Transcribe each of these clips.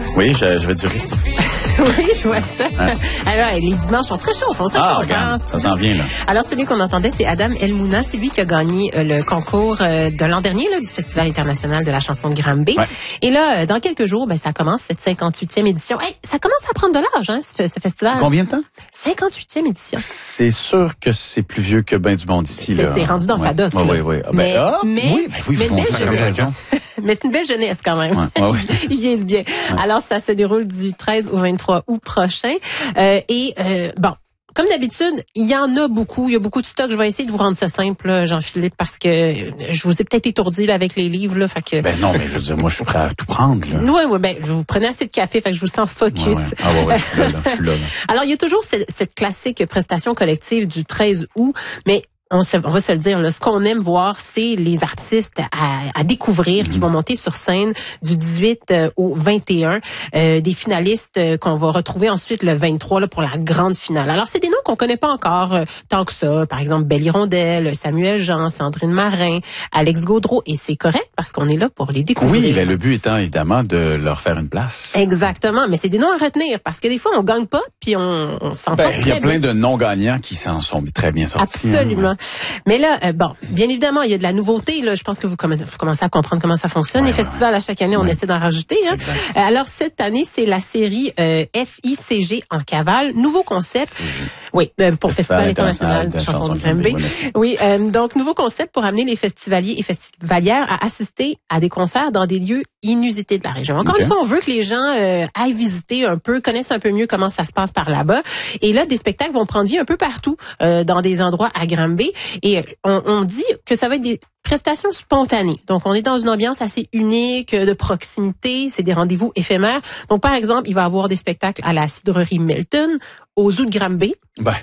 Oui, je vais durer. Oui, je vois ça. Hein? Alors, les dimanches, on se réchauffe, Regarde, ça s'en vient, là. Alors, celui qu'on entendait, c'est Adam Elmouna. C'est lui qui a gagné le concours de l'an dernier là, du Festival international de la chanson de Granby. Ouais. Et là, dans quelques jours, ça commence cette 58e édition. Hey, ça commence à prendre de l'âge, hein, ce festival. Combien de temps? 58e édition. C'est sûr que c'est plus vieux que ben du monde ici, là. C'est rendu dans le FADOC. Oui. Mais Mais c'est une belle jeunesse quand même. Ouais. Ils vieillissent bien. Ouais. Alors, ça se déroule du 13 au 23 août prochain. Bon, comme d'habitude, il y en a beaucoup. Il y a beaucoup de stock. Je vais essayer de vous rendre ça simple, là, Jean-Philippe, parce que je vous ai peut-être étourdi là, avec les livres. Là, fait que... Ben non, mais je veux dire, moi, je suis prêt à tout prendre. Oui, je vous prenais assez de café, fait que je vous sens focus. Ouais. Ah ouais, je suis là. Alors, il y a toujours cette classique prestation collective du 13 août, mais on va se le dire, là, ce qu'on aime voir, c'est les artistes à découvrir qui vont monter sur scène du 18 au 21, des finalistes qu'on va retrouver ensuite le 23 là, pour la grande finale. Alors, c'est des noms qu'on connaît pas encore tant que ça. Par exemple, Belle Hirondelle, Samuel Jean, Sandrine Marin, Alex Gaudreau. Et c'est correct parce qu'on est là pour les découvrir. Oui, mais le but étant évidemment de leur faire une place. Exactement, mais c'est des noms à retenir parce que des fois, on gagne pas puis on s'en porte très bien. Il y a plein de non-gagnants qui s'en sont très bien sortis. Absolument. Hein. Mais là, bien évidemment, il y a de la nouveauté. Là, je pense que vous commencez à comprendre comment ça fonctionne. Les festivals, à chaque année, on essaie d'en rajouter. Hein. Alors, cette année, c'est la série FICG en cavale. Nouveau concept. Oui, pour Festival international de chanson de Granby. Oui, donc, nouveau concept pour amener les festivaliers et festivalières à assister à des concerts dans des lieux inusités de la région. Encore une fois, on veut que les gens aillent visiter un peu, connaissent un peu mieux comment ça se passe par là-bas. Et là, des spectacles vont prendre vie un peu partout dans des endroits à Granby. Et on dit que ça va être des prestations spontanées. Donc, on est dans une ambiance assez unique, de proximité. C'est des rendez-vous éphémères. Donc, par exemple, il va y avoir des spectacles à la cidrerie Milton, au Zoo de Granby.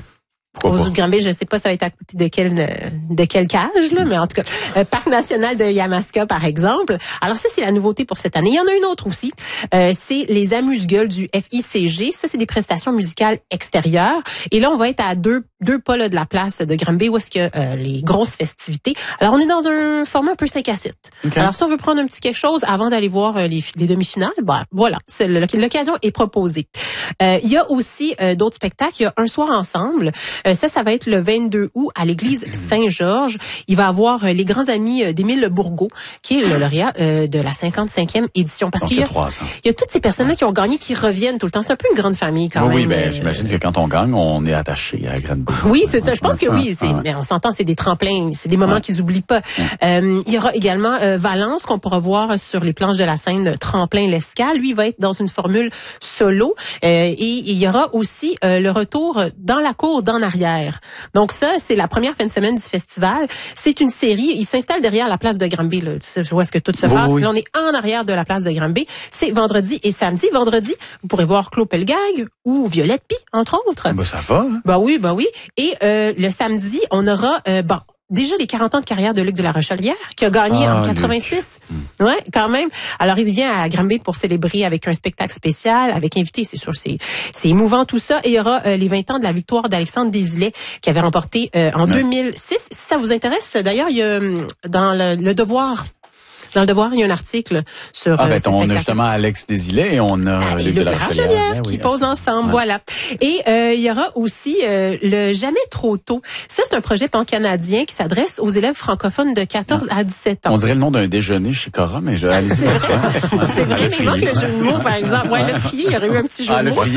Au Zoo de Granby, je sais pas ça va être à côté de quelle cage, là, mais en tout cas, Parc national de Yamaska, par exemple. Alors ça, c'est la nouveauté pour cette année. Il y en a une autre aussi. C'est les amuse-gueules du FICG. Ça, c'est des prestations musicales extérieures. Et là, on va être à deux pas là, de la place de Granby où est-ce qu'il y a les grosses festivités. Alors, on est dans un format un peu 5 à 7. Alors, si on veut prendre un petit quelque chose avant d'aller voir les demi-finales, voilà, l'occasion est proposée. Il y a aussi d'autres spectacles. Il y a Un soir ensemble. Ça va être le 22 août à l'église Saint-Georges. Il va avoir les grands amis d'Émile Bourgault, qui est le lauréat de la 55e édition. Parce qu'il y a toutes ces personnes-là qui ont gagné, qui reviennent tout le temps. C'est un peu une grande famille quand même. Oui, j'imagine que quand on gagne, on est attaché à Granby. Oui, c'est ça. Je pense que oui. Mais on s'entend, c'est des tremplins. C'est des moments qu'ils oublient pas. Il y aura également Valence, qu'on pourra voir sur les planches de la scène Tremplin l'Escale. Lui, il va être dans une formule solo. Et il y aura aussi le retour dans la cour d'en arrière. Donc ça, c'est la première fin de semaine du festival. C'est une série. Il s'installe derrière la place de Granby. Là. Tu vois ce que tout se passe. Là, on est en arrière de la place de Granby. C'est vendredi et samedi. Vendredi, vous pourrez voir Claude Pelgag ou Violette Pie, entre autres. Ça va. Hein? Oui. Et le samedi, on aura déjà les 40 ans de carrière de Luc de la Rochelière, qui a gagné en 86. Ouais, quand même. Alors, il vient à Granby pour célébrer avec un spectacle spécial, avec invité, c'est sûr, c'est émouvant tout ça. Et il y aura les 20 ans de la victoire d'Alexandre Desilets, qui avait remporté en 2006. Si ça vous intéresse, d'ailleurs, il y a dans le Devoir... Dans le Devoir, il y a un article sur on a justement Alex Desilets et on a Luc de la Rochelière qui posent ensemble, voilà. Et il y aura aussi le Jamais trop tôt. Ça, c'est un projet pan-canadien qui s'adresse aux élèves francophones de 14 à 17 ans. On dirait le nom d'un déjeuner chez Cora, mais je vais aller. C'est vrai, mais il manque le jeu de mots, par exemple. Ouais, le frier, il y aurait eu un petit jeu de mots.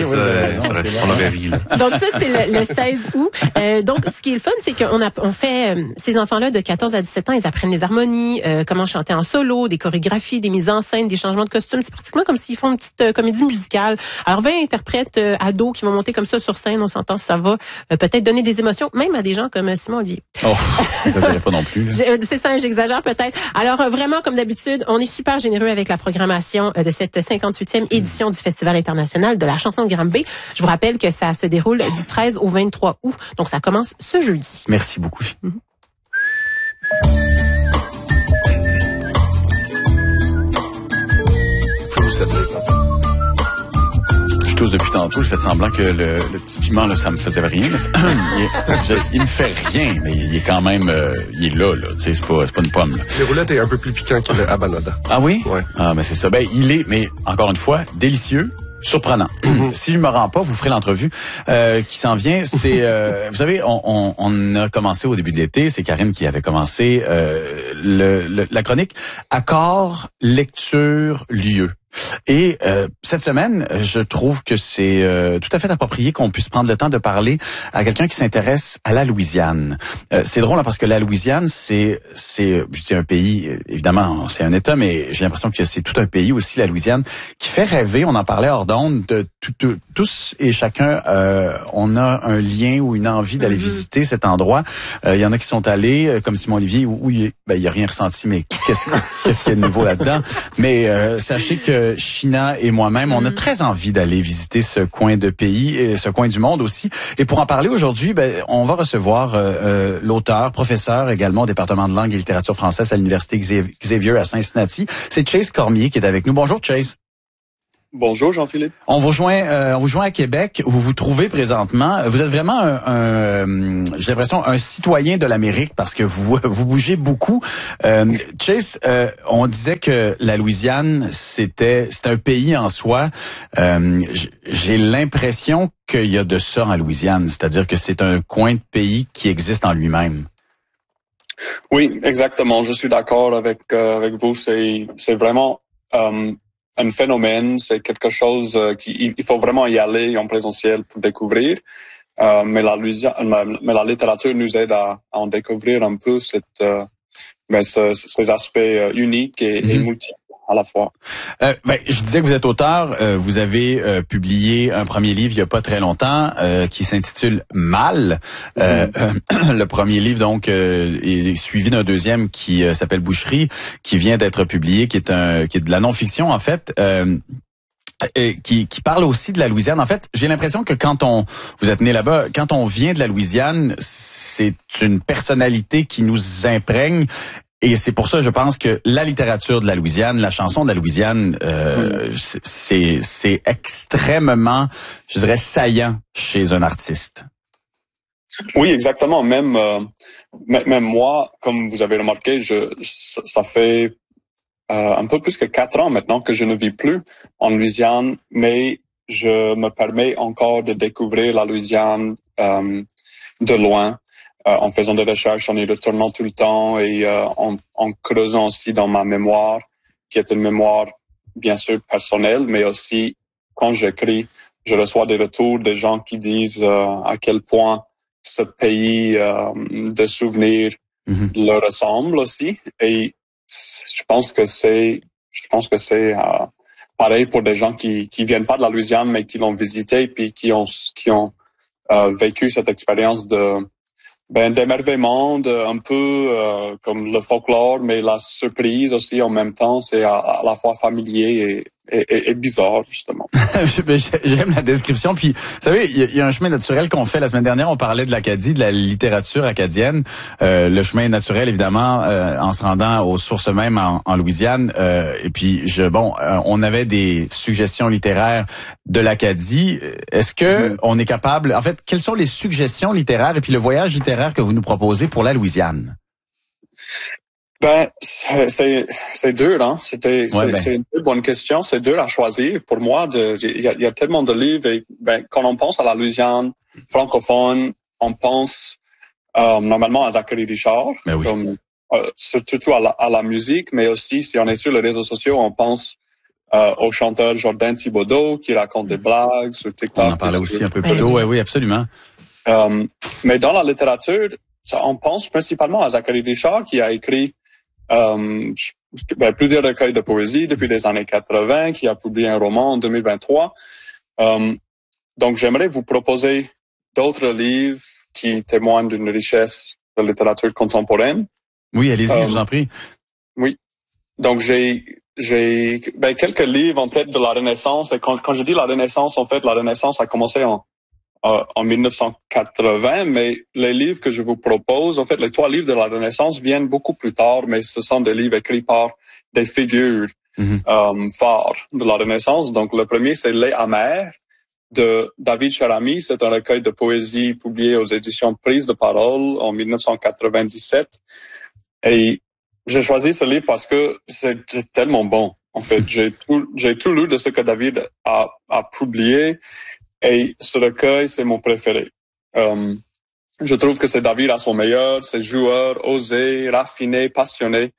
On aurait ri. Donc ça, c'est le 16 août. Donc, ce qui est le fun, c'est qu'on fait ces enfants-là de 14 à 17 ans, ils apprennent les harmonies, comment chanter en solo, des chorégraphies, des mises en scène, des changements de costumes. C'est pratiquement comme s'ils font une petite comédie musicale. Alors, 20 interprètes ados qui vont monter comme ça sur scène, on s'entend, ça va peut-être donner des émotions, même à des gens comme Simon Olivier. Ça dirait pas non plus. C'est ça, j'exagère peut-être. Alors, vraiment, comme d'habitude, on est super généreux avec la programmation de cette 58e édition du Festival international de la chanson de Granby. Je vous rappelle que ça se déroule du 13 au 23 août. Donc, ça commence ce jeudi. Merci beaucoup. tousse depuis tantôt. J'ai fait semblant que le petit piment, là, ça me faisait rien. Mais il me fait rien, mais il est quand même, il est là. Tu sais, c'est pas une pomme. Là. Les roulettes est un peu plus piquant que le habanada. Ah oui? Ouais. Ah, ben c'est ça. Ben, il est, mais encore une fois, délicieux. Surprenant. Si je me rends pas, vous ferez l'entrevue qui s'en vient. C'est, vous savez, on a commencé au début de l'été. C'est Karine qui avait commencé la chronique Accord, lecture, lieu. Et cette semaine, je trouve que c'est tout à fait approprié qu'on puisse prendre le temps de parler à quelqu'un qui s'intéresse à la Louisiane. C'est drôle hein, parce que la Louisiane, c'est je dis un pays, évidemment, c'est un État, mais j'ai l'impression que c'est tout un pays aussi, la Louisiane, qui fait rêver. On en parlait hors d'onde. Tous et chacun, on a un lien ou une envie d'aller visiter cet endroit. Il y en a qui sont allés, comme Simon Olivier, où il y a rien ressenti, mais qu'est-ce qu'il y a de nouveau là-dedans. Mais sachez que China et moi-même, on a très envie d'aller visiter ce coin de pays et ce coin du monde aussi. Et pour en parler aujourd'hui, on va recevoir l'auteur, professeur également au département de langue et littérature française à l'université Xavier à Cincinnati. C'est Chase Cormier qui est avec nous. Bonjour Chase. Bonjour Jean-Philippe. On vous joint à Québec où vous vous trouvez présentement. Vous êtes vraiment j'ai l'impression un citoyen de l'Amérique parce que vous bougez beaucoup. Chase, on disait que la Louisiane c'est un pays en soi. J'ai l'impression qu'il y a de ça en Louisiane, c'est-à-dire que c'est un coin de pays qui existe en lui-même. Oui, exactement. Je suis d'accord avec vous. C'est vraiment un phénomène, c'est quelque chose il faut vraiment y aller en présentiel pour découvrir. Mais la littérature nous aide à en découvrir un peu ces aspects uniques et multiples à la fois. Je disais que vous êtes auteur. Vous avez publié un premier livre il y a pas très longtemps qui s'intitule Mal. Le premier livre donc est suivi d'un deuxième qui s'appelle Boucherie, qui vient d'être publié, qui est de la non-fiction en fait. Qui parle aussi de la Louisiane. En fait, j'ai l'impression que vous êtes né là-bas, quand on vient de la Louisiane, c'est une personnalité qui nous imprègne. Et c'est pour ça, je pense que la littérature de la Louisiane, la chanson de la Louisiane, c'est extrêmement, je dirais, saillant chez un artiste. Oui, exactement. Même moi, comme vous avez remarqué, ça fait un peu plus que 4 ans maintenant que je ne vis plus en Louisiane, mais je me permets encore de découvrir la Louisiane de loin. En faisant des recherches, en y retournant tout le temps et en creusant aussi dans ma mémoire, qui est une mémoire bien sûr personnelle, mais aussi quand j'écris, je reçois des retours des gens qui disent à quel point ce pays de souvenirs leur ressemble aussi. Et je pense que c'est pareil pour des gens qui viennent pas de la Louisiane mais qui l'ont visité puis qui ont vécu cette expérience d'émerveillement, un peu comme le folklore, mais la surprise aussi en même temps, c'est à la fois familier et bizarre, justement. J'aime la description. Puis, vous savez, il y a un chemin naturel qu'on fait. La semaine dernière, on parlait de l'Acadie, de la littérature acadienne. Le chemin naturel, évidemment, en se rendant aux sources mêmes en Louisiane. Et puis, on avait des suggestions littéraires de l'Acadie. Est-ce que on est capable... En fait, quelles sont les suggestions littéraires et puis le voyage littéraire que vous nous proposez pour la Louisiane? C'est dur, hein. C'est une bonne question. C'est dur à choisir pour moi. Il y a tellement de livres et quand on pense à la Louisiane francophone, on pense normalement à Zachary Richard, oui. comme surtout à la musique, mais aussi si on est sur les réseaux sociaux, on pense au chanteur Jordan Thibodeau qui raconte des blagues sur TikTok. On en parlait aussi un peu plus tôt. Oui, absolument. Mais dans la littérature, on pense principalement à Zachary Richard qui a écrit plusieurs recueils de poésie depuis les années 80, qui a publié un roman en 2023. Donc, j'aimerais vous proposer d'autres livres qui témoignent d'une richesse de littérature contemporaine. Oui, allez-y, je vous en prie. Oui. Donc, j'ai quelques livres en tête de la Renaissance. Et quand je dis la Renaissance, en fait, la Renaissance a commencé en 1980, mais les livres que je vous propose, en fait, les 3 livres de la Renaissance viennent beaucoup plus tard, mais ce sont des livres écrits par des figures phares de la Renaissance. Donc, le premier, c'est Lait amer de David Cherami. C'est un recueil de poésie publié aux éditions Prise de Parole en 1997. Et j'ai choisi ce livre parce que c'est tellement bon. En fait, j'ai tout lu de ce que David a publié. Et ce recueil, c'est mon préféré. Je trouve que c'est David à son meilleur. C'est joueur, osé, raffiné, passionné.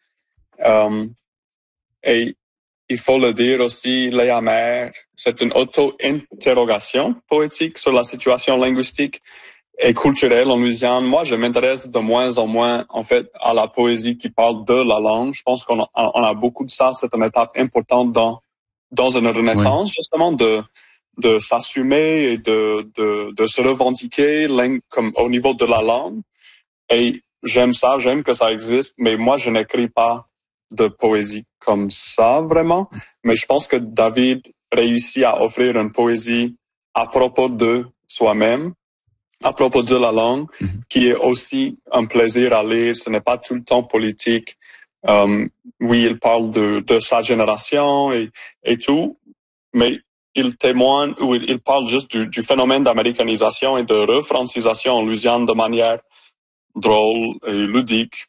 Et il faut le dire aussi, Les Amers, c'est une auto-interrogation poétique sur la situation linguistique et culturelle en Louisiane. Moi, je m'intéresse de moins en moins, en fait, à la poésie qui parle de la langue. Je pense qu'on a beaucoup de ça. C'est une étape importante dans une renaissance, justement, de s'assumer et de se revendiquer comme au niveau de la langue. Et j'aime que ça existe, mais moi, je n'écris pas de poésie comme ça, vraiment. Mais je pense que David réussit à offrir une poésie à propos de soi-même, à propos de la langue, qui est aussi un plaisir à lire. Ce n'est pas tout le temps politique. Oui, il parle de sa génération et tout, mais il témoigne ou il parle juste du phénomène d'américanisation et de refrancisation en Louisiane de manière drôle et ludique.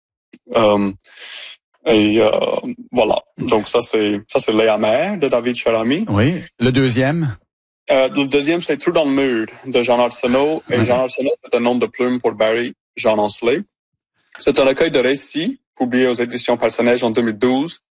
Voilà. Donc ça c'est Les Amers de David Cherami. Oui. Le deuxième? Le deuxième, c'est Trou dans le mur de Jean Arsenault. Et Jean Arsenault, c'est un nom de plume pour Barry Jean Ancelet. C'est un recueil de récits publié aux éditions Personnage en 2012.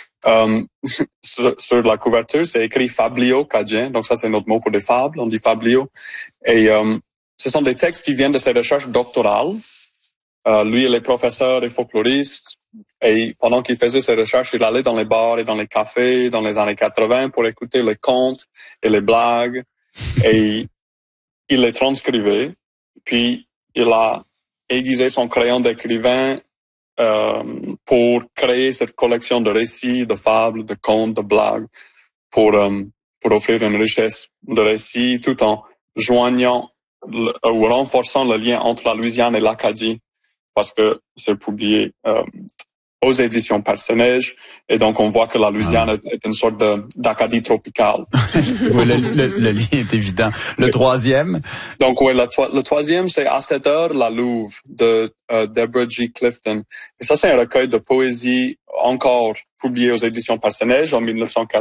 Sur la couverture, c'est écrit Fablio Cadien. Donc ça, c'est notre mot pour des fables. On dit Fablio. Et ce sont des textes qui viennent de ses recherches doctorales. Lui, il est professeur et folkloriste. Et pendant qu'il faisait ses recherches, il allait dans les bars et dans les cafés dans les années 80 pour écouter les contes et les blagues. Et il les transcrivait. Puis, il a aiguisé son crayon d'écrivain pour créer cette collection de récits, de fables, de contes, de blagues, pour offrir une richesse de récits tout en joignant ou renforçant le lien entre la Louisiane et l'Acadie, parce que c'est publié aux éditions Personnage, et donc on voit que la Louisiane est une sorte d'Acadie tropicale. Oui, le lien est évident. Le troisième? Donc oui, le troisième, c'est À cette heure, la Louve de Deborah G. Clifton. Et ça, c'est un recueil de poésie encore publié aux éditions Personnage en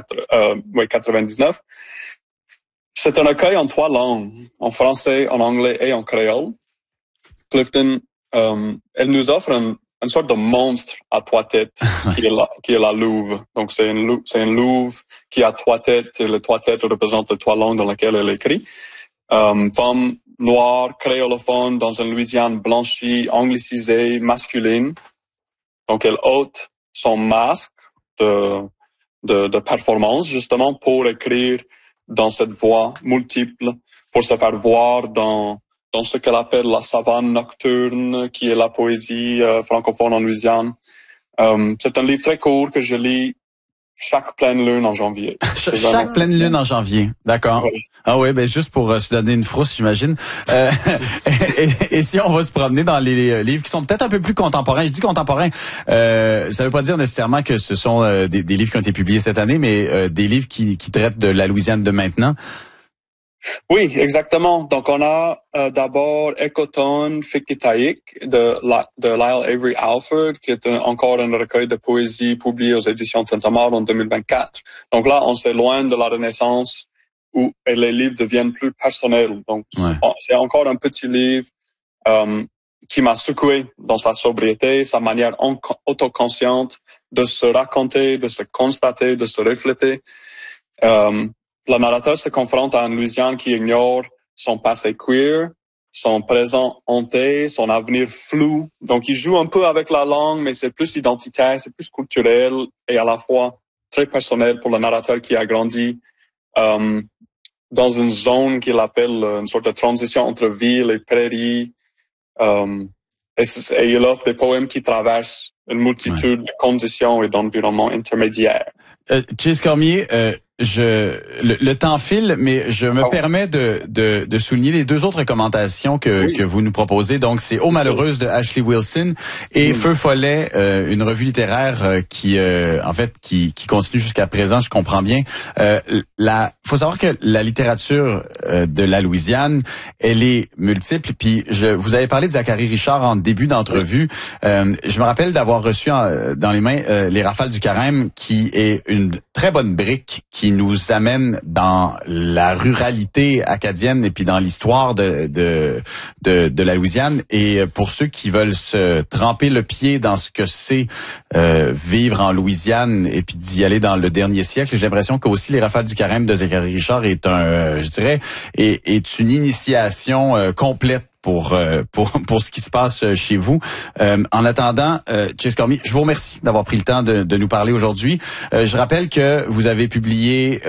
1999. C'est un recueil en 3 langues, en français, en anglais et en créole. Clifton, elle nous offre une sorte de monstre à 3 têtes qui est la louve. Donc c'est une louve qui a 3 têtes et les 3 têtes représentent les 3 langues dans lesquelles elle écrit. Femme noire, créolophone dans une Louisiane blanchie, anglicisée, masculine. Donc elle ôte son masque de performance justement pour écrire dans cette voix multiple, pour se faire voir dans ce qu'elle appelle la savane nocturne, qui est la poésie francophone en Louisiane. C'est un livre très court que je lis chaque pleine lune en janvier. Chaque pleine lune en janvier, d'accord. Oui. Ah oui, ben juste pour se donner une frousse, j'imagine. Et si on va se promener dans les livres qui sont peut-être un peu plus contemporains, je dis contemporains, ça veut pas dire nécessairement que ce sont des livres qui ont été publiés cette année, mais des livres qui traitent de la Louisiane de maintenant. Oui, exactement. Donc, on a d'abord Ecotone Fikitaik de Lyle Avery Alford, qui est encore un recueil de poésie publié aux éditions Tintamarre en 2024. Donc là, on s'éloigne de la Renaissance où les livres deviennent plus personnels. Donc, c'est encore un petit livre qui m'a secoué dans sa sobriété, sa manière autoconsciente de se raconter, de se constater, de se refléter. Le narrateur se confronte à une Louisiane qui ignore son passé queer, son présent hanté, son avenir flou. Donc, il joue un peu avec la langue, mais c'est plus identitaire, c'est plus culturel et à la fois très personnel pour le narrateur qui a grandi dans une zone qu'il appelle une sorte de transition entre ville et prairie. Et il offre des poèmes qui traversent une multitude de conditions et d'environnements intermédiaires. Chase Cormier, le temps file, mais je me permets de souligner les 2 autres recommandations que vous nous proposez. Donc, c'est Eau malheureuse de Ashley Wilson et Feu follet, une revue littéraire qui continue jusqu'à présent, je comprends bien. La faut savoir que la littérature de la Louisiane, elle est multiple. Puis vous avez parlé de Zachary Richard en début d'entrevue. Je me rappelle d'avoir reçu dans les mains les Rafales du Carême, qui est une très bonne brique qui nous amène dans la ruralité acadienne et puis dans l'histoire de la Louisiane. Et pour ceux qui veulent se tremper le pied dans ce que c'est vivre en Louisiane et puis d'y aller dans le dernier siècle, j'ai l'impression que aussi les Rafales du Carême de Zachary Richard est est une initiation complète pour ce qui se passe chez vous. En attendant, Chase Cormier, je vous remercie d'avoir pris le temps de nous parler aujourd'hui. Je rappelle que vous avez publié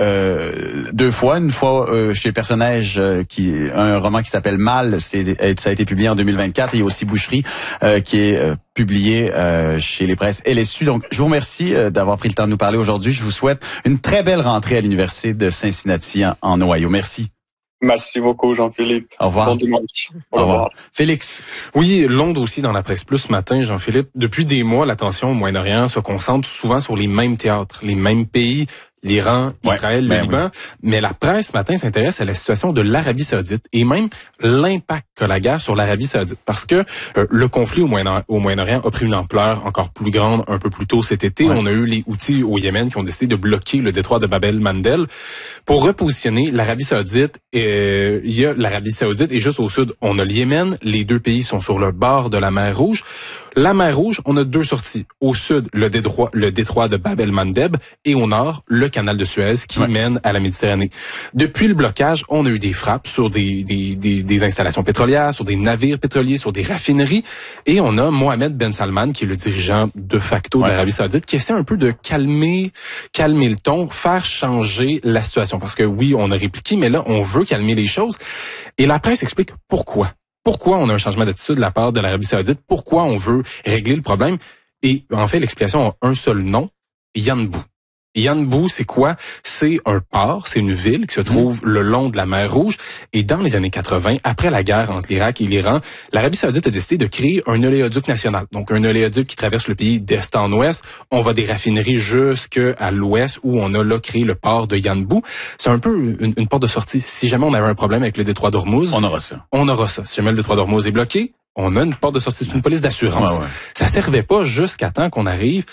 2 fois, une fois chez Personnage, un roman qui s'appelle Mal, ça a été publié en 2024, et aussi Boucherie, qui est publié chez les presses LSU. Donc, je vous remercie d'avoir pris le temps de nous parler aujourd'hui. Je vous souhaite une très belle rentrée à l'Université de Cincinnati en Ohio. Merci. Merci beaucoup, Jean-Philippe. Au revoir. Bon dimanche. Au revoir. Félix. Oui, Londres aussi dans la presse plus ce matin, Jean-Philippe. Depuis des mois, l'attention au Moyen-Orient se concentre souvent sur les mêmes théâtres, les mêmes pays, l'Iran, Israël, le Liban. Oui. Mais la presse ce matin s'intéresse à la situation de l'Arabie Saoudite et même l'impact que la guerre sur l'Arabie Saoudite. Parce que le conflit au Moyen-Orient a pris une ampleur encore plus grande un peu plus tôt cet été. Ouais. On a eu les Houthis au Yémen qui ont décidé de bloquer le détroit de Bab el-Mandeb pour repositionner l'Arabie Saoudite. Il y a l'Arabie Saoudite et juste au sud, on a le Yémen. Les 2 pays sont sur le bord de la mer Rouge. La mer Rouge, on a 2 sorties. Au sud, le détroit de Bab el-Mandeb et au nord, le canal de Suez qui mène à la Méditerranée. Depuis le blocage, on a eu des frappes sur des installations pétrolières, sur des navires pétroliers, sur des raffineries, et on a Mohammed Ben Salman, qui est le dirigeant de facto de l'Arabie Saoudite, qui essaie un peu de calmer le ton, faire changer la situation. Parce que oui, on a répliqué, mais là, on veut calmer les choses. Et la presse explique pourquoi. Pourquoi on a un changement d'attitude de la part de l'Arabie Saoudite? Pourquoi on veut régler le problème? Et en fait, l'explication a un seul nom, Yanbu. Yanbu, c'est quoi? C'est un port, c'est une ville qui se trouve le long de la mer Rouge. Et dans les années 80, après la guerre entre l'Irak et l'Iran, l'Arabie Saoudite a décidé de créer un oléoduc national. Donc, un oléoduc qui traverse le pays d'est en ouest. On va des raffineries jusqu'à l'ouest où on a là créé le port de Yanbu. C'est un peu une porte de sortie. Si jamais on avait un problème avec le détroit d'Ormuz, on aura ça. Si jamais le détroit d'Ormuz est bloqué, on a une porte de sortie, c'est une police d'assurance. Ouais. Ça servait pas jusqu'à temps qu'on arrive,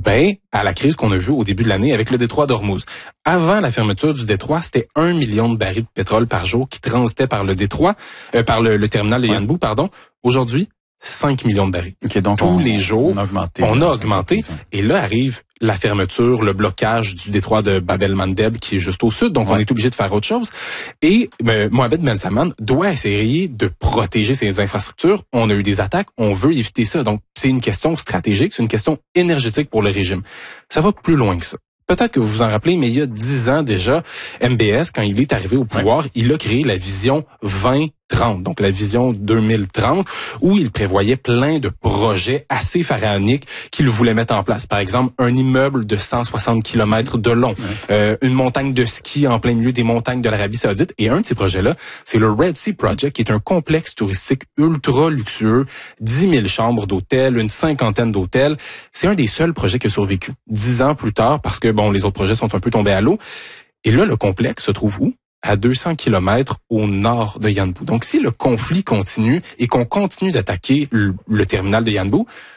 à la crise qu'on a vue au début de l'année avec le détroit d'Ormuz. Avant la fermeture du détroit, c'était 1 million de barils de pétrole par jour qui transitaient par le détroit, par le terminal de Yanbu, pardon. Aujourd'hui, 5 millions de barils. Okay, donc tous les jours, on a augmenté. Et là arrive la fermeture, le blocage du détroit de Bab el-Mandeb qui est juste au sud. Donc, on est obligé de faire autre chose. Et Mohammed Ben Salman doit essayer de protéger ses infrastructures. On a eu des attaques. On veut éviter ça. Donc, c'est une question stratégique. C'est une question énergétique pour le régime. Ça va plus loin que ça. Peut-être que vous vous en rappelez, mais il y a 10 ans déjà, MBS, quand il est arrivé au pouvoir, il a créé la vision 2030, donc la vision 2030, où il prévoyait plein de projets assez pharaoniques qu'il voulait mettre en place. Par exemple, un immeuble de 160 km de long, une montagne de ski en plein milieu des montagnes de l'Arabie Saoudite. Et un de ces projets-là, c'est le Red Sea Project, qui est un complexe touristique ultra luxueux, 10 000 chambres d'hôtel, une 50aine d'hôtels. C'est un des seuls projets qui a survécu 10 ans plus tard, parce que les autres projets sont un peu tombés à l'eau. Et là, le complexe se trouve où? À 200 km au nord de Yanbu. Donc, si le conflit continue et qu'on continue d'attaquer le terminal de Yanbu,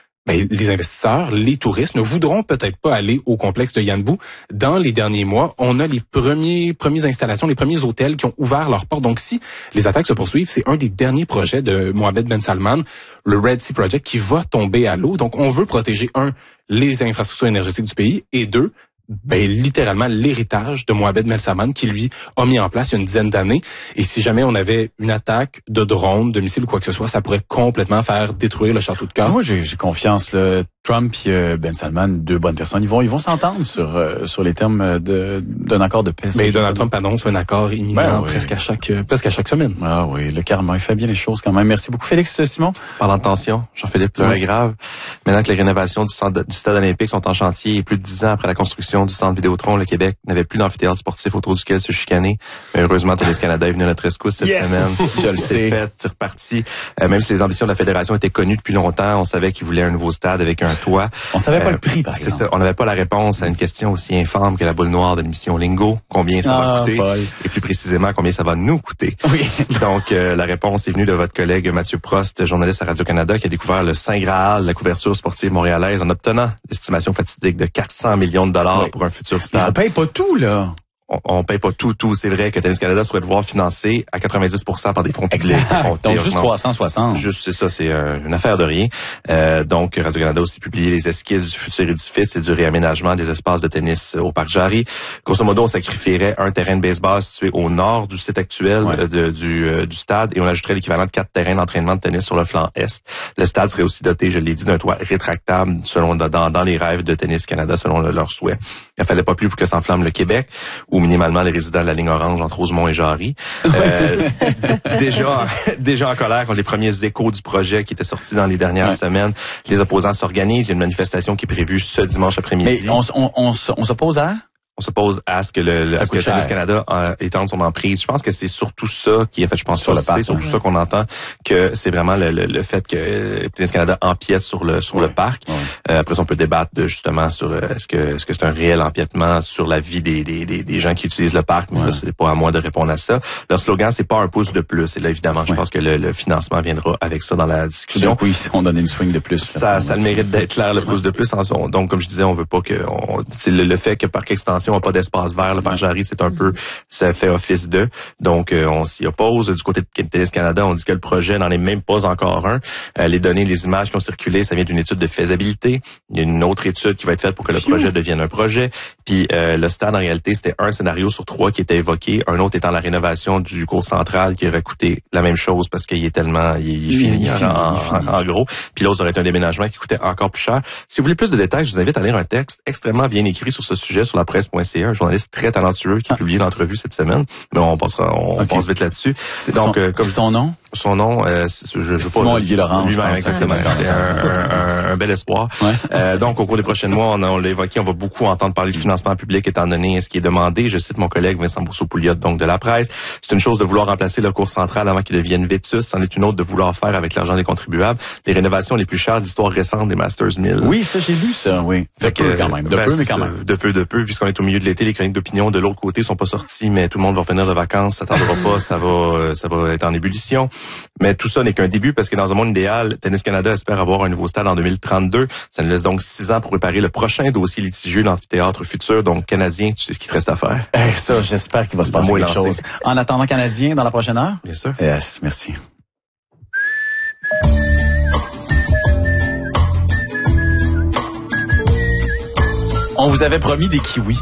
les investisseurs, les touristes ne voudront peut-être pas aller au complexe de Yanbu. Dans les derniers mois, on a les premières installations, les premiers hôtels qui ont ouvert leurs portes. Donc, si les attaques se poursuivent, c'est un des derniers projets de Mohammed Ben Salman, le Red Sea Project, qui va tomber à l'eau. Donc, on veut protéger, les infrastructures énergétiques du pays, et 2, littéralement l'héritage de Mohammed Ben Salman qui, lui, a mis en place il y a une dizaine d'années. Et si jamais on avait une attaque de drone, de missile ou quoi que ce soit, ça pourrait complètement faire détruire le château de cartes. Moi, j'ai confiance. Trump et Ben Salman, 2 bonnes personnes, ils vont s'entendre sur les termes d'un accord de paix. Donald Trump annonce un accord imminent presque à chaque semaine. Ah oui, le karma, il fait bien les choses quand même. Merci beaucoup, Félix Simon. Parlant de tension, Jean-Philippe, l'heure est grave. Maintenant que les rénovations du stade olympique sont en chantier et plus de 10 ans après la construction du centre Vidéotron, le Québec n'avait plus d'amphithéâtre sportif autour duquel se chicaner. Mais heureusement, Télé-Canada est venu à notre rescousse cette semaine. Je le sais. C'est reparti. Même si les ambitions de la fédération étaient connues depuis longtemps, on savait qu'ils voulaient un nouveau stade avec un toi. On savait pas le prix, par exemple. C'est ça. On n'avait pas la réponse à une question aussi infâme que la boule noire de l'émission Lingo. Combien ça va coûter? Paul. Et plus précisément, combien ça va nous coûter? Oui. Donc, la réponse est venue de votre collègue Mathieu Prost, journaliste à Radio-Canada, qui a découvert le Saint Graal de la couverture sportive montréalaise en obtenant l'estimation fatidique de 400 millions de dollars pour un futur stade. Mais on paye pas tout, là. On paye pas tout. C'est vrai que Tennis Canada souhaite voir financer à 90% par des fonds publics. Donc, juste 360. Juste, c'est ça, c'est une affaire de rien. Donc, Radio-Canada a aussi publié les esquisses du futur édifice et du réaménagement des espaces de tennis au Parc Jarry. Grosso modo, on sacrifierait un terrain de baseball situé au nord du site actuel du stade et on ajouterait l'équivalent de 4 terrains d'entraînement de tennis sur le flanc est. Le stade serait aussi doté, je l'ai dit, d'un toit rétractable selon dans les rêves de Tennis Canada, selon leurs souhaits. Il fallait pas plus pour que s'enflamme le Québec, ou minimalement les résidents de la ligne orange entre Rosemont et Jarry. Déjà en colère contre les premiers échos du projet qui étaient sortis dans les dernières semaines. Les opposants s'organisent. Il y a une manifestation qui est prévue ce dimanche après-midi. Mais on s'oppose à? On s'oppose à ce que Tennis Canada étende son emprise. Je pense que c'est surtout ça qui est fait. Je pense que c'est surtout ça qu'on entend, que c'est vraiment le fait que Tennis Canada empiète sur le parc. Après ça, on peut débattre justement sur est-ce que c'est un réel empiètement sur la vie des gens qui utilisent le parc. Mais là, c'est pas à moi de répondre à ça. Leur slogan, c'est pas un pouce de plus. Et là, évidemment, je pense que le financement viendra avec ça dans la discussion. Donc, oui, on donne une swing de plus. Ça le mérite d'être clair, le pouce de plus. Donc, comme je disais, on veut pas que c'est le fait que par extension, on n'a pas d'espace vert. Le Parc Jarry, c'est un peu, ça fait office de. Donc, on s'y oppose. Du côté de Tennis Canada, on dit que le projet n'en est même pas encore un. Les données, les images qui ont circulé, ça vient d'une étude de faisabilité. Il y a une autre étude qui va être faite pour que le projet devienne un projet. Puis, le stade, en réalité, c'était un scénario sur 3 qui était évoqué. Un autre étant la rénovation du cours central qui aurait coûté la même chose parce qu'il est tellement, il est fini en gros. Puis l'autre aurait été un déménagement qui coûtait encore plus cher. Si vous voulez plus de détails, je vous invite à lire un texte extrêmement bien écrit sur ce sujet sur la presse.ca. Un journaliste très talentueux qui a publié l'entrevue cette semaine. Mais on passe vite là-dessus. Donc, comme son nom? Son nom, je Simon Olivier Laurent. Lui-même, exactement. Un bel espoir. Donc, au cours des prochains mois, on l'a évoqué, on va beaucoup entendre parler de financement public étant donné ce qui est demandé. Je cite mon collègue Vincent Bourseau-Pouliot, donc de la presse. C'est une chose de vouloir remplacer le cours central avant qu'il devienne vétus. C'en est une autre de vouloir faire avec l'argent des contribuables les rénovations les plus chères de l'histoire récente des Masters 1000. Oui, ça, j'ai lu ça, oui. De peu, quand même. De peu, mais quand même. De peu, puisqu'on est au milieu de l'été, les chroniques d'opinion de l'autre côté sont pas sorties, mais tout le monde va finir de vacances, ça tardera pas, ça va être en ébullition. Mais tout ça n'est qu'un début parce que dans un monde idéal, Tennis Canada espère avoir un nouveau stade en 2032. Ça nous laisse donc 6 ans pour préparer le prochain dossier litigieux d'amphithéâtre futur. Donc, Canadien, tu sais ce qu'il te reste à faire? Ça, j'espère qu'il va se passer quelque chose. En attendant, Canadien, dans la prochaine heure? Bien sûr. Yes, merci. On vous avait promis des kiwis.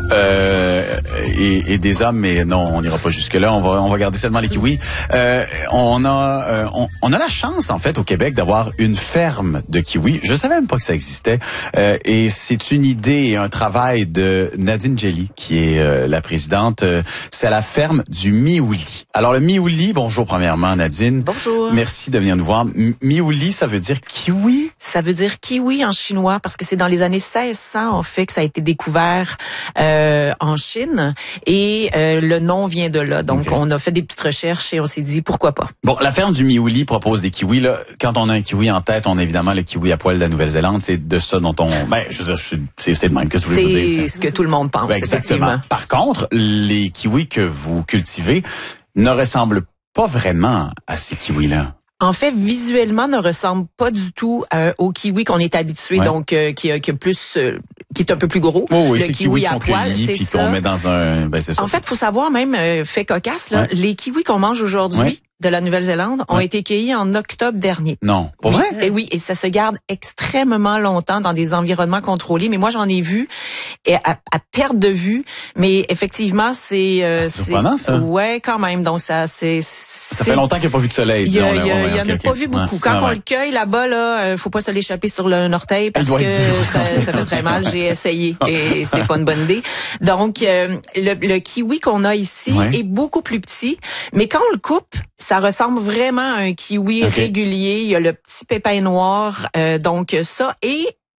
Et des hommes, mais non, on n'ira pas jusque là. On va garder seulement les kiwis. On a la chance en fait au Québec d'avoir une ferme de kiwis. Je savais même pas que ça existait. Et c'est une idée et un travail de Nadine Jelly qui est la présidente. C'est à la ferme du Miouli. Alors le Miouli, bonjour premièrement Nadine. Bonjour. Merci de venir nous voir. Miouli, ça veut dire kiwi? Ça veut dire kiwi en chinois parce que c'est dans les années 1600 en fait que ça a été découvert en Chine et le nom vient de là. Donc on a fait des petites recherches et on s'est dit pourquoi pas. Bon, la ferme du Miouli propose des kiwis là. Quand on a un kiwi en tête, on a évidemment le kiwi à poil de la Nouvelle-Zélande. C'est de ça dont je veux dire, c'est le même que ce que je veux dire. C'est ce que tout le monde pense. Exactement. Par contre, les kiwis que vous cultivez ne ressemblent pas vraiment à ces kiwis là. En fait, visuellement, ne ressemble pas du tout au kiwi qu'on est habitué, donc qui est un peu plus gros. Oui, le c'est kiwi à poil, c'est puis ça. qu'on met dans un. C'est ça. En fait, faut savoir même fait cocasse là, les kiwis qu'on mange aujourd'hui de la Nouvelle-Zélande ont été cueillis en octobre dernier. Non, pour vrai? Et ça se garde extrêmement longtemps dans des environnements contrôlés. Mais moi, j'en ai vu à perte de vue. Mais effectivement, c'est surprenant ça. Ouais, quand même. Donc ça fait longtemps qu'il n'y a pas vu de soleil. Il y en a pas vu beaucoup. Quand on le cueille là-bas, là, faut pas se l'échapper sur un orteil parce que ça fait très mal. J'ai essayé et c'est pas une bonne idée. Donc le kiwi qu'on a ici est beaucoup plus petit, mais quand on le coupe, ça ressemble vraiment à un kiwi régulier. Il y a le petit pépin noir, donc ça et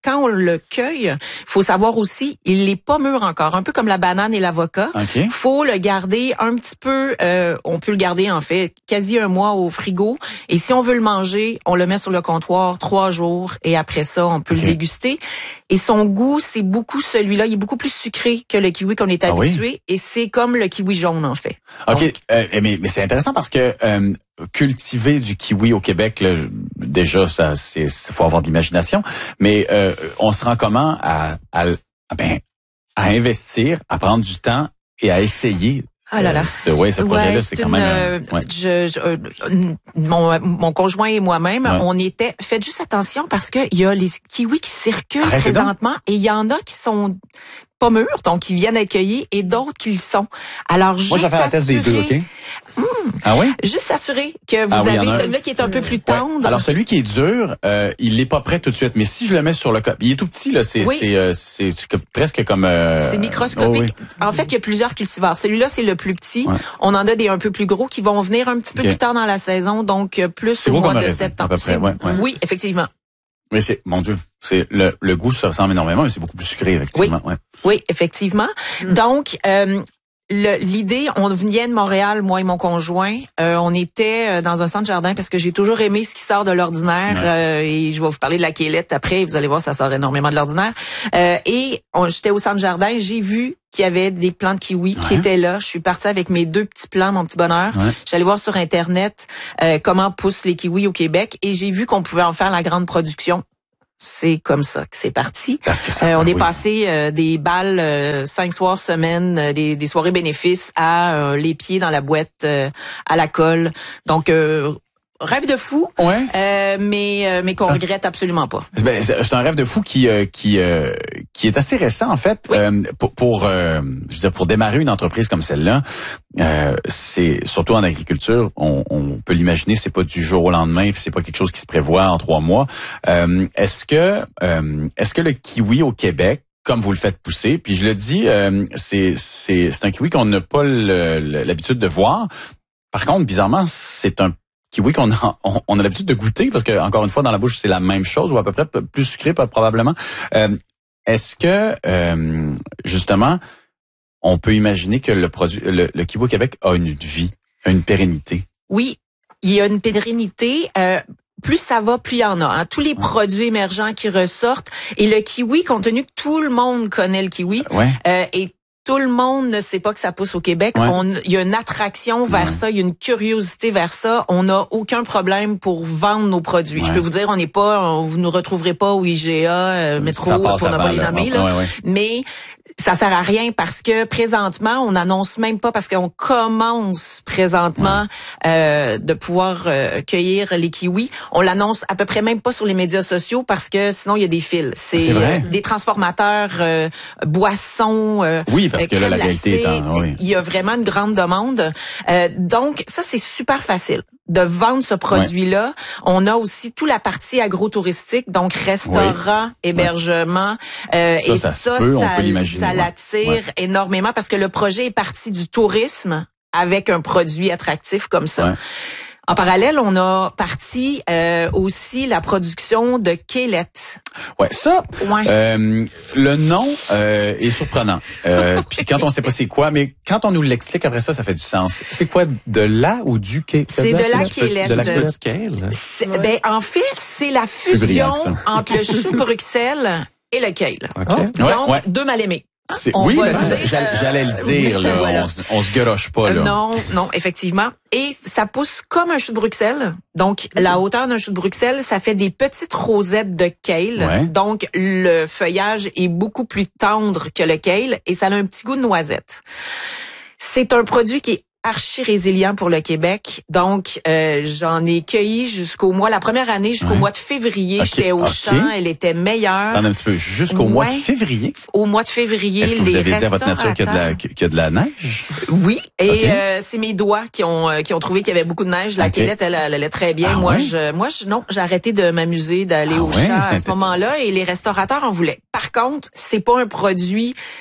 quand on le cueille, faut savoir aussi, il n'est pas mûr encore, un peu comme la banane et l'avocat. Okay. Faut le garder un petit peu, on peut le garder en fait quasi un mois au frigo. Et si on veut le manger, on le met sur le comptoir 3 jours et après ça, on peut le déguster. Et son goût, c'est beaucoup celui-là, il est beaucoup plus sucré que le kiwi qu'on est habitué. Et c'est comme le kiwi jaune en fait. OK, mais c'est intéressant parce que cultiver du kiwi au Québec, là, déjà, ça faut avoir de l'imagination, mais on se rend comment à investir, à prendre du temps et à essayer. Ah là là. Ce projet-là, c'est quand même. Mon conjoint et moi-même, on était. Faites juste attention parce que il y a les kiwis qui circulent présentement et il y en a qui sont pas mûrs, donc qui viennent être cueillis, et d'autres qui le sont. Alors juste. Moi, je vais faire la test des deux, OK? Ah oui? Juste s'assurer que vous avez celui-là qui est un peu plus tendre. Ouais. Alors celui qui est dur, il est pas prêt tout de suite. Mais si je le mets sur le cop, il est tout petit là, c'est presque comme. C'est microscopique. En fait, il y a plusieurs cultivars. Celui-là, c'est le plus petit. Ouais. On en a des un peu plus gros qui vont venir un petit peu plus tard dans la saison, donc plus au mois de septembre. À peu près, oui, effectivement. Mais mon Dieu, c'est le goût se ressemble énormément, mais c'est beaucoup plus sucré, effectivement. Oui, effectivement. Donc, l'idée, on vient de Montréal, moi et mon conjoint. On était dans un centre jardin parce que j'ai toujours aimé ce qui sort de l'ordinaire. Et je vais vous parler de la quélette après. Vous allez voir, ça sort énormément de l'ordinaire. J'étais au centre jardin, j'ai vu qu'il y avait des plants de kiwi qui étaient là. Je suis partie avec mes 2 petits plants, mon petit bonheur. J'allais voir sur Internet comment poussent les kiwis au Québec et j'ai vu qu'on pouvait en faire la grande production. C'est comme ça que c'est parti. Parce que on est passé des balles 5 soirs semaine, des soirées bénéfices à les pieds dans la boîte à la colle. Donc rêve de fou, mais qu'on regrette absolument pas. C'est un rêve de fou qui est assez récent en fait. Pour démarrer une entreprise comme celle-là, c'est surtout en agriculture, on peut l'imaginer, c'est pas du jour au lendemain, puis c'est pas quelque chose qui se prévoit en 3 mois. Est-ce que le kiwi au Québec, comme vous le faites pousser, puis je le dis, c'est un kiwi qu'on n'a pas l'habitude de voir. Par contre, bizarrement, c'est un kiwi qu'on a l'habitude de goûter parce que encore une fois dans la bouche c'est la même chose ou à peu près plus sucré probablement. Est-ce que justement on peut imaginer que le kiwi au Québec a une vie, une pérennité? Oui, il y a une pérennité. Plus ça va, plus il y en a. Hein. Tous les produits émergents qui ressortent et le kiwi, compte tenu que tout le monde connaît le kiwi, et tout le monde ne sait pas que ça pousse au Québec. Il y a une attraction vers ça, il y a une curiosité vers ça. On n'a aucun problème pour vendre nos produits. Je peux vous dire, vous nous retrouverez pas au IGA, métro, pour ne pas les nommer. Mais ça sert à rien parce que présentement, on n'annonce même pas parce qu'on commence présentement de pouvoir cueillir les kiwis. On l'annonce à peu près même pas sur les médias sociaux parce que sinon il y a des fils. C'est des transformateurs, boissons. Parce que là, la qualité est il y a vraiment une grande demande. Donc, ça, c'est super facile de vendre ce produit-là. On a aussi toute la partie agro-touristique, donc restaurant, hébergement. Et ça l'attire énormément parce que le projet est parti du tourisme avec un produit attractif comme ça. En parallèle, on a parti aussi la production de quélettes. Le nom est surprenant. Puis quand on sait pas c'est quoi, mais quand on nous l'explique après ça fait du sens. C'est quoi, de la ou du quélette? C'est de la quélette. De la quélette. En fait, c'est la fusion entre le chou de Bruxelles et le kale. Donc, 2 mal aimés. J'allais le dire, là. Voilà. On se garoche pas, là. Non, effectivement. Et ça pousse comme un chou de Bruxelles. Donc, la hauteur d'un chou de Bruxelles, ça fait des petites rosettes de kale. Donc, le feuillage est beaucoup plus tendre que le kale et ça a un petit goût de noisette. C'est un produit qui est archi résilient pour le Québec. Donc, j'en ai cueilli la première année, jusqu'au mois de février. J'étais au champ, elle était meilleure. Attends un petit peu, jusqu'au mois de février? Au mois de février, est-ce que vous avez dit à votre nature qu'il y a de la neige? Oui, et c'est mes doigts qui ont trouvé qu'il y avait beaucoup de neige. La quélette, elle allait très bien. Moi, j'ai arrêté de m'amuser, d'aller au champ à ce moment-là, et les restaurateurs en voulaient. Par contre, c'est pas un produit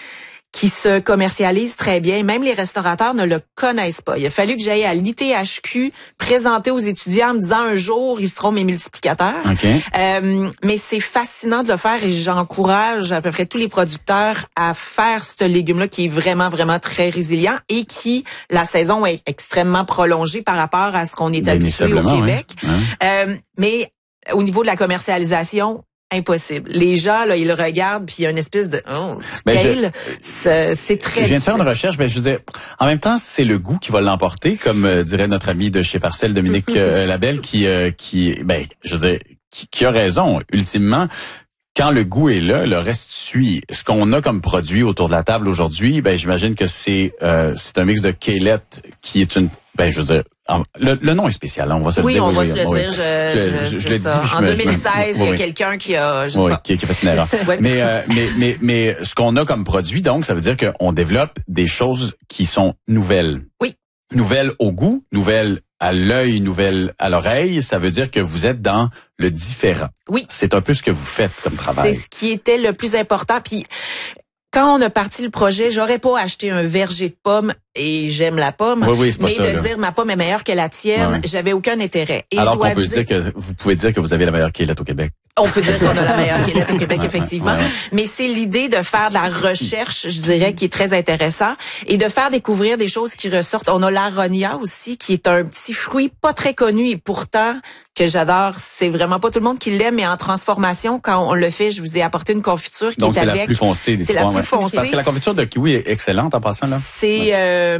qui se commercialise très bien. Même les restaurateurs ne le connaissent pas. Il a fallu que j'aille à l'ITHQ présenter aux étudiants en me disant un jour, ils seront mes multiplicateurs. Okay. Mais c'est fascinant de le faire et j'encourage à peu près tous les producteurs à faire ce légume-là qui est vraiment, vraiment très résilient et qui, la saison est extrêmement prolongée par rapport à ce qu'on est habitué au Québec. Oui. Mais au niveau de la commercialisation, impossible. Les gens, là, ils le regardent, puis il y a une espèce de scale. C'est très Je viens de faire une recherche, mais je vous disais, en même temps, c'est le goût qui va l'emporter, comme dirait notre ami de chez Parcelles, Dominique Labelle, qui je veux dire, qui a raison, ultimement. Quand le goût est là, le reste suit. Ce qu'on a comme produit autour de la table aujourd'hui, j'imagine que c'est un mix de Cailette qui est une, je veux dire, le nom est spécial, hein, on va se le dire. Oui, on va se le dire. Je le dis. En 2016, il y a quelqu'un qui a, qui a fait une erreur. Mais ce qu'on a comme produit, donc, ça veut dire qu'on développe des choses qui sont nouvelles. Oui. Nouvelles au goût, nouvelles à l'œil, nouvelle à l'oreille, ça veut dire que vous êtes dans le différent. Oui. C'est un peu ce que vous faites comme travail. C'est ce qui était le plus important. Puis quand on a parti le projet, j'aurais pas acheté un verger de pommes et j'aime la pomme. Oui, c'est pas mais ça, de dire ma pomme est meilleure que la tienne, j'avais aucun intérêt. Et alors qu'on peut dire que vous pouvez dire que vous avez la meilleure Cailette au Québec. On peut dire qu'on a la meilleure Cailette au Québec, effectivement. Mais c'est l'idée de faire de la recherche, je dirais, qui est très intéressant et de faire découvrir des choses qui ressortent. On a l'aronia aussi, qui est un petit fruit pas très connu et pourtant que j'adore. C'est vraiment pas tout le monde qui l'aime, mais en transformation, quand on le fait, je vous ai apporté une confiture qui donc est avec. Donc c'est la plus foncée des trois. C'est la plus foncée. Parce que la confiture de kiwi est excellente en passant là. C'est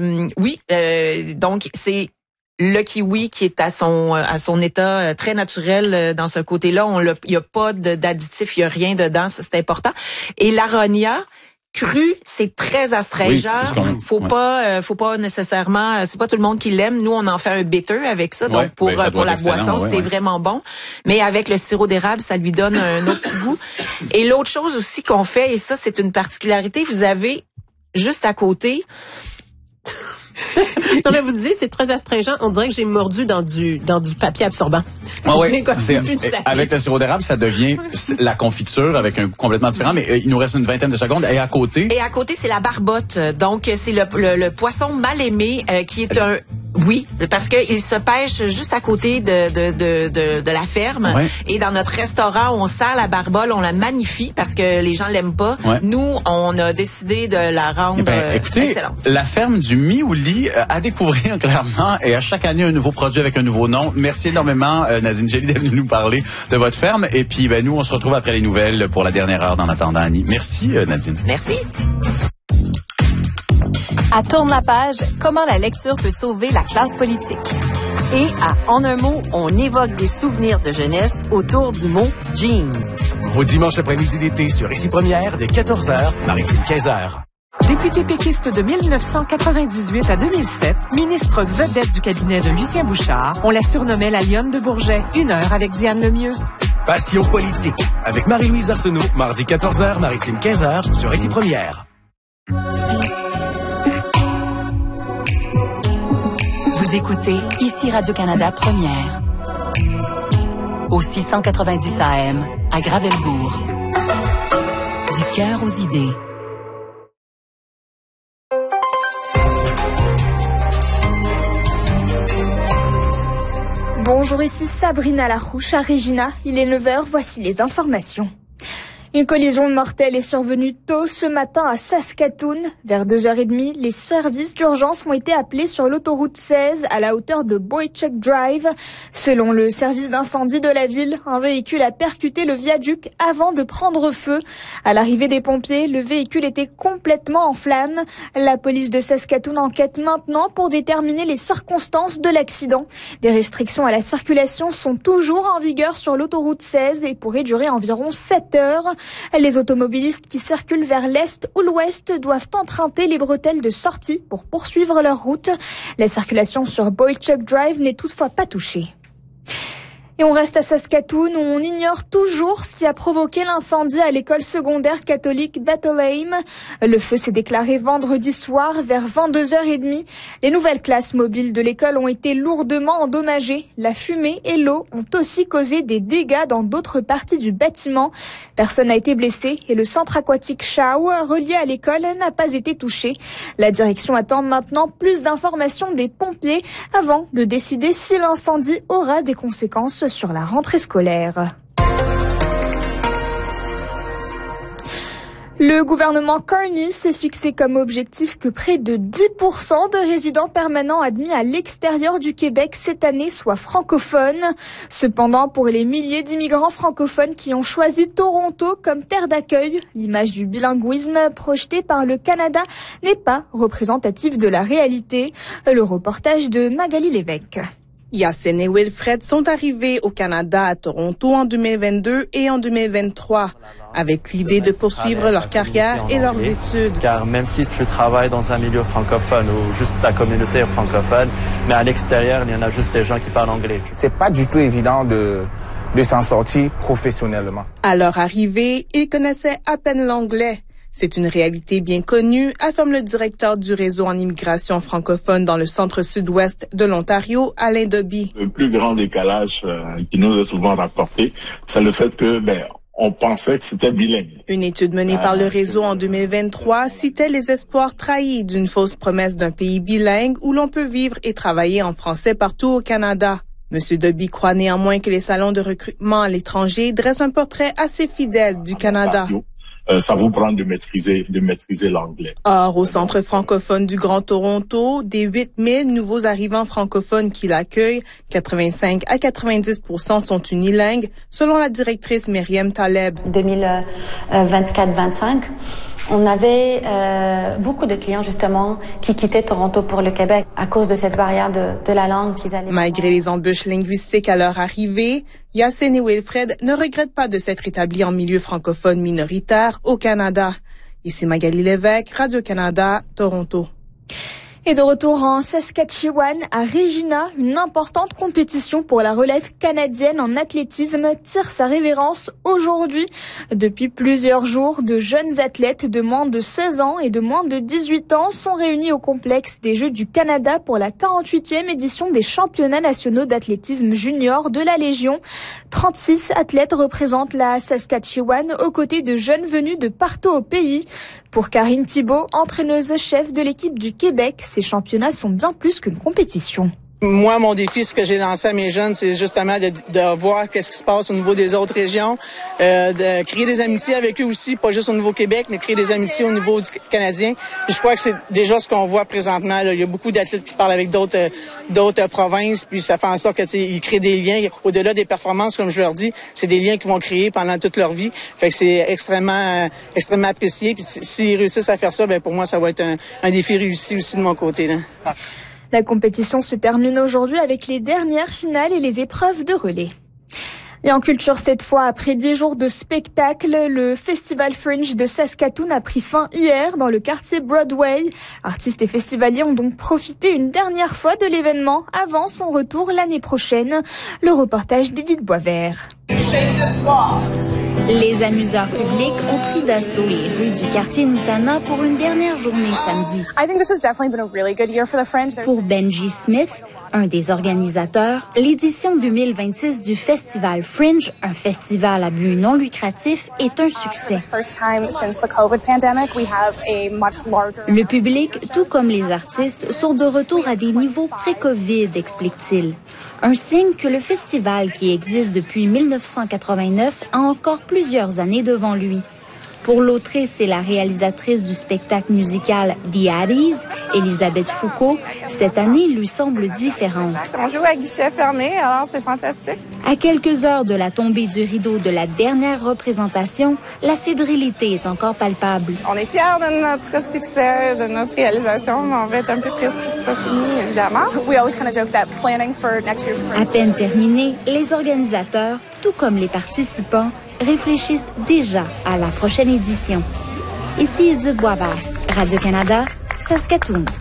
donc c'est le kiwi qui est à son état très naturel dans ce côté-là. Il y a pas d'additifs, il y a rien dedans, ça c'est important. Et l'aronia cru, c'est très astringent. Oui, faut pas nécessairement, c'est pas tout le monde qui l'aime. Nous, on en fait un bitter avec ça, donc pour la boisson, c'est vraiment bon. Mais avec le sirop d'érable, ça lui donne un autre petit goût. Et l'autre chose aussi qu'on fait, et ça c'est une particularité, vous avez juste à côté. Non, mais vous disiez, c'est très astringent. On dirait que j'ai mordu dans du papier absorbant. Avec le sirop d'érable, ça devient la confiture avec un goût complètement différent, mais il nous reste une vingtaine de secondes. Et à côté? Et à côté, c'est la barbotte. Donc, c'est le poisson mal aimé qui est un... Oui, parce que il se pêche juste à côté de la ferme. Ouais. Et dans notre restaurant, on sert la barbotte, on la magnifie parce que les gens l'aiment pas. Ouais. Nous, on a décidé de la rendre excellente. La ferme du Miouli à découvrir clairement et à chaque année un nouveau produit avec un nouveau nom. Merci énormément Nadine Gelly d'être venue nous parler de votre ferme. Et puis nous, on se retrouve après les nouvelles pour la dernière heure d'En attendant Annie. Merci Nadine. Merci. À Tourne la page, comment la lecture peut sauver la classe politique. Et à En un mot, on évoque des souvenirs de jeunesse autour du mot jeans. Au dimanche après-midi d'été sur Ici Première, dès 14h, Maritime 15h. Député péquiste de 1998 à 2007, ministre vedette du cabinet de Lucien Bouchard, on la surnommait la Lionne de Bourget. 1 heure avec Diane Lemieux. Passion politique avec Marie-Louise Arsenault, mardi 14h, Maritime 15h sur Ici Première. Vous écoutez Ici Radio-Canada Première. Au 690 AM, à Gravelbourg. Du cœur aux idées. Bonjour, ici Sabrina Larouche à Regina. Il est 9h, voici les informations. Une collision mortelle est survenue tôt ce matin à Saskatoon. Vers 2h30, les services d'urgence ont été appelés sur l'autoroute 16 à la hauteur de Boychuk Drive. Selon le service d'incendie de la ville, un véhicule a percuté le viaduc avant de prendre feu. À l'arrivée des pompiers, le véhicule était complètement en flammes. La police de Saskatoon enquête maintenant pour déterminer les circonstances de l'accident. Des restrictions à la circulation sont toujours en vigueur sur l'autoroute 16 et pourraient durer environ 7 heures. Les automobilistes qui circulent vers l'est ou l'ouest doivent emprunter les bretelles de sortie pour poursuivre leur route. La circulation sur Boychuk Drive n'est toutefois pas touchée. Et on reste à Saskatoon où on ignore toujours ce qui a provoqué l'incendie à l'école secondaire catholique Bethlehem. Le feu s'est déclaré vendredi soir vers 22h30. Les nouvelles classes mobiles de l'école ont été lourdement endommagées. La fumée et l'eau ont aussi causé des dégâts dans d'autres parties du bâtiment. Personne n'a été blessé et le centre aquatique Shaw, relié à l'école, n'a pas été touché. La direction attend maintenant plus d'informations des pompiers avant de décider si l'incendie aura des conséquences sur la rentrée scolaire. Le gouvernement Carney s'est fixé comme objectif que près de 10% de résidents permanents admis à l'extérieur du Québec cette année soient francophones. Cependant, pour les milliers d'immigrants francophones qui ont choisi Toronto comme terre d'accueil, l'image du bilinguisme projetée par le Canada n'est pas représentative de la réalité. Le reportage de Magali Lévesque. Yassine et Wilfred sont arrivés au Canada à Toronto en 2022 et en 2023 avec l'idée de poursuivre leur carrière et leurs études. Car même si tu travailles dans un milieu francophone ou juste ta communauté francophone, mais à l'extérieur, il y en a juste des gens qui parlent anglais. C'est pas du tout évident de s'en sortir professionnellement. À leur arrivée, ils connaissaient à peine l'anglais. C'est une réalité bien connue, affirme le directeur du réseau en immigration francophone dans le centre-sud-ouest de l'Ontario, Alain Doby. Le plus grand décalage qui nous est souvent rapporté, c'est le fait que, on pensait que c'était bilingue. Une étude menée par le réseau en 2023 citait les espoirs trahis d'une fausse promesse d'un pays bilingue où l'on peut vivre et travailler en français partout au Canada. Monsieur Doby croit néanmoins que les salons de recrutement à l'étranger dressent un portrait assez fidèle du Canada. Ça vous prend de maîtriser l'anglais. Or, au Centre francophone du Grand Toronto, des 8000 nouveaux arrivants francophones qui l'accueillent, 85 à 90% sont unilingues, selon la directrice Myriam Taleb. 2024-25, on avait beaucoup de clients justement qui quittaient Toronto pour le Québec à cause de cette barrière de la langue qu'ils allaient. Malgré les embûches linguistiques à leur arrivée, Yassine et Wilfred ne regrettent pas de s'être établis en milieu francophone minoritaire au Canada. Ici Magali Lévesque, Radio-Canada, Toronto. Et de retour en Saskatchewan, à Regina, une importante compétition pour la relève canadienne en athlétisme tire sa révérence aujourd'hui. Depuis plusieurs jours, de jeunes athlètes de moins de 16 ans et de moins de 18 ans sont réunis au complexe des Jeux du Canada pour la 48e édition des championnats nationaux d'athlétisme junior de la Légion. 36 athlètes représentent la Saskatchewan aux côtés de jeunes venus de partout au pays. Pour Karine Thibault, entraîneuse-chef de l'équipe du Québec, ces championnats sont bien plus qu'une compétition. Moi, mon défi, ce que j'ai lancé à mes jeunes, c'est justement de voir qu'est-ce qui se passe au niveau des autres régions, de créer des amitiés avec eux aussi, pas juste au niveau Québec, mais créer des amitiés au niveau du Canadien. Puis je crois que c'est déjà ce qu'on voit présentement. Là. Il y a beaucoup d'athlètes qui parlent avec d'autres provinces, puis ça fait en sorte que ils créent des liens au-delà des performances, comme je leur dis. C'est des liens qu'ils vont créer pendant toute leur vie. Fait que c'est extrêmement apprécié. Puis s'ils réussissent à faire ça, pour moi, ça va être un défi réussi aussi de mon côté. Là. La compétition se termine aujourd'hui avec les dernières finales et les épreuves de relais. Et en culture cette fois, après 10 jours de spectacle, le Festival Fringe de Saskatoon a pris fin hier dans le quartier Broadway. Artistes et festivaliers ont donc profité une dernière fois de l'événement avant son retour l'année prochaine. Le reportage d'Edith Boisvert. Les amuseurs publics ont pris d'assaut les rues du quartier Nutana pour une dernière journée samedi. Pour Benji Smith, un des organisateurs, l'édition 2026 du Festival Fringe, un festival à but non lucratif, est un succès. Le public, tout comme les artistes, sont de retour à des niveaux pré-Covid, explique-t-il. Un signe que le festival, qui existe depuis 1989, a encore plusieurs années devant lui. Pour l'autrice et la réalisatrice du spectacle musical The Addies, Elisabeth Foucault, cette année lui semble différente. On joue à guichet fermé, alors c'est fantastique. À quelques heures de la tombée du rideau de la dernière représentation, la fébrilité est encore palpable. On est fiers de notre succès, de notre réalisation, mais on va être un peu triste qu'il soit fini, évidemment. We always kind of joke that planning for next year's Fringe. À peine terminé, les organisateurs, tout comme les participants, réfléchissent déjà à la prochaine édition. Ici Edith Boisvert, Radio-Canada, Saskatoon.